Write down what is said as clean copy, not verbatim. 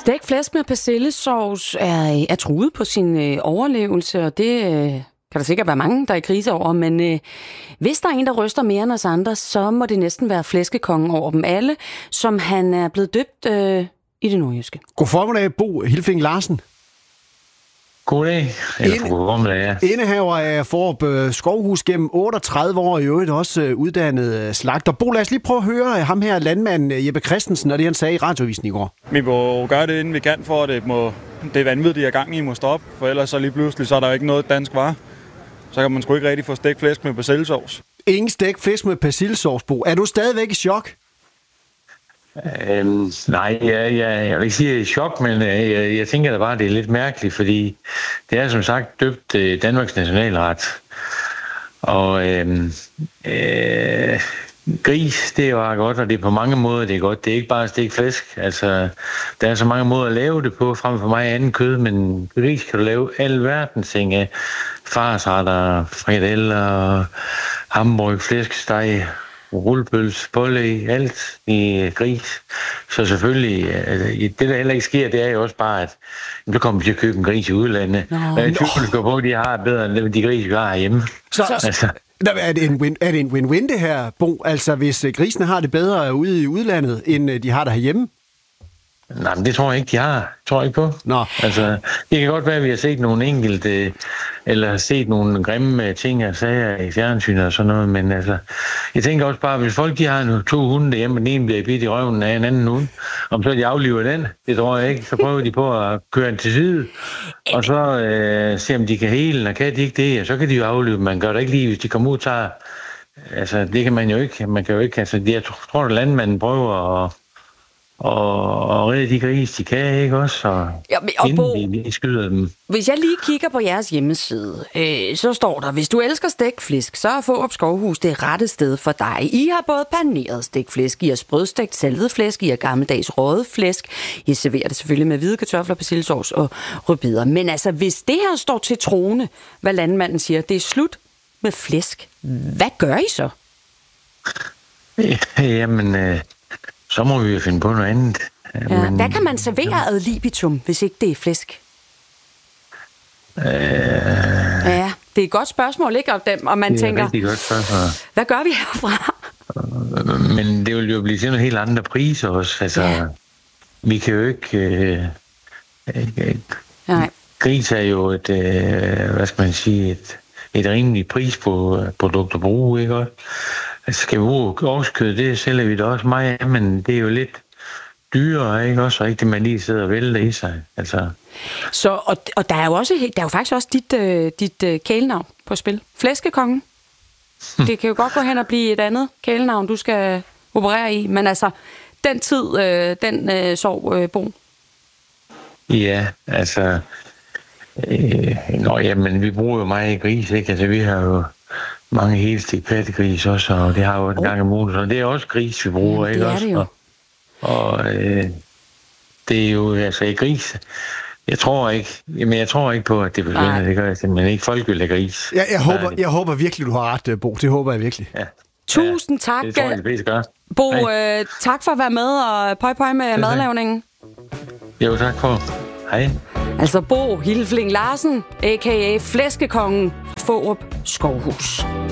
Stegt flæsk med persillesovs er truet på sin overlevelse, og det kan der sikkert være mange, der er i krise over. Men hvis der er en, der ryster mere end os andre, så må det næsten være flæskekongen over dem alle, som han er blevet døbt i det nordjyske. God formiddag, Bo Hilfing Larsen. Goddag. Eller god formiddag, ja. Indehaver af Fårup Skovhus gennem 38 år, i øvrigt også uddannet slagter. Bo, lad os lige prøve at høre ham her, landmanden Jeppe Christensen, og det han sagde i radiovisen i går. Vi må gøre det, inden vi kan, for at det vanvittige er gang i må stoppe, for ellers så lige pludselig, så er der jo ikke noget dansk varer. Så kan man sgu ikke rigtig få stegt flæsk med persillesovs. Ingen stegt flæsk med persillesovs, Bo. Er du stadigvæk i chok? Nej, jeg vil ikke sige, at jeg er i chok, men jeg tænker da bare, at det er lidt mærkeligt, fordi det er som sagt døbt Danmarks nationalret. Og gris, det er jo godt, og det er på mange måder, det er godt. Det er ikke bare stegt flæsk. Altså, der er så mange måder at lave det på, frem for mig anden kød, men gris kan du lave alverdens ting af. Farsretter, frikadeller, hamburg, flæskesteg, rullepøls, pålæg, alt i gris. Så selvfølgelig, det der heller ikke sker, det er jo også bare, at så kommer vi til at købe en gris i udlandet. Jeg tror, du på, at de har bedre end de gris, vi har herhjemme. Altså. Er det en win-win det her, Bo? Altså hvis grisene har det bedre ude i udlandet, end de har der herhjemme? Nej, men det tror jeg ikke, de har. Tror jeg ikke på. Nå. Altså, det kan godt være, at vi har set nogle enkelte, eller set nogle grimme ting og sager i fjernsynet og sådan noget, men altså, jeg tænker også bare, hvis folk de har 2 hunde derhjemme, og den ene bliver bidt i røven af en anden hund, om så de afliver den, det tror jeg ikke, så prøver de på at køre den til side, og så se om de kan hele, og kan de ikke det, og så kan de jo aflive. Man gør det ikke lige, hvis de kommer ud og tager, altså det kan man jo ikke, altså jeg tror, at landmanden prøver og redde de gris, de kan, ikke også? Og Bo, vi skyder dem. Hvis jeg lige kigger på jeres hjemmeside, så står der, hvis du elsker stegt flæsk, så er Fårup Skovhus det rette sted for dig. I har både paneret stegt flæsk, I har sprødstegt saltet flæsk, I har gammeldags røget flæsk. I serverer det selvfølgelig med hvide kartofler, persillesovs og rødbeder. Men altså, hvis det her står til troende, hvad landmanden siger, det er slut med flæsk, hvad gør I så? Jamen, så må vi jo finde på noget andet. Ja. Hvad kan man servere ad libitum, hvis ikke det er flæsk? Ja, det er et godt spørgsmål, ikke? Og man tænker, det er et godt spørgsmål. Hvad gør vi herfra? Men det vil jo blive til nogle helt andre priser også. Altså, vi kan jo ikke... Gris er jo et, hvad skal man sige, et rimeligt pris på produkt at bruge, ikke også? Altså, skal vi bruge årskød, det sælger vi da også meget af, men det er jo lidt dyrere, ikke også? Og ikke det, man lige sidder og vælter i sig. Altså. Så, og der er jo også, der er jo faktisk også dit kælenavn på spil. Flæskekongen. Det kan jo godt gå hen og blive et andet kælenavn, du skal operere i. Men altså, den tid, sov Bo. Ja, altså... men vi bruger jo meget gris, ikke? Altså, vi har jo mange helstegt pattegris også, og det har jo en gang om ugen, så det er også gris, vi bruger, ikke også? Det er det jo. Og det er jo, altså, gris... Jeg tror ikke på, at det forsvinder. Det gør jeg simpelthen ikke. Folk vil have gris. Ja, jeg håber virkelig, du har ret, Bo. Det håber jeg virkelig. Ja. Tusind tak. Det tror jeg, det fleste gør. Bo, tak for at være med, og pøj med madlavningen. Jo, tak for. Hej. Altså Bo Hilfing Larsen, a.k.a. Flæskekongen, Fårup Skovhus.